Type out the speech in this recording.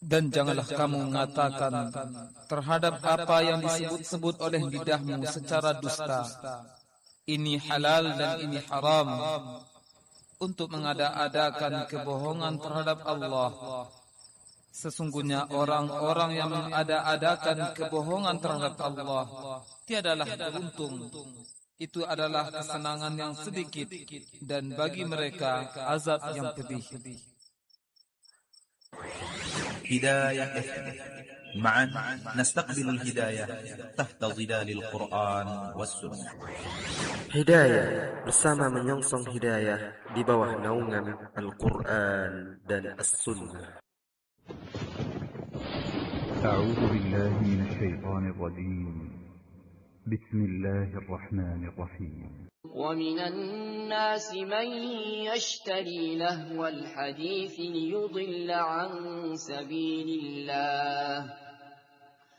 Dan janganlah kamu mengatakan terhadap apa yang disebut-sebut oleh lidahmu secara dusta, ini halal dan ini haram, untuk mengada-adakan kebohongan terhadap Allah. Sesungguhnya orang-orang yang mengada-adakan kebohongan terhadap Allah tiadalah beruntung. Itu adalah kesenangan yang sedikit, dan bagi mereka azab yang pedih. Hidayah معا نستقبل الهداية تحت ظلال القرآن والسنة. Hidayah bersama menyongsong hidayah di bawah naungan Al-Quran dan As-Sunnah. أعوذ بالله من الشيطان الرجيم. بسم الله الرحمن الرحيم. ومن الناس من يشتري لهو الحديث ليضل عن سبيل الله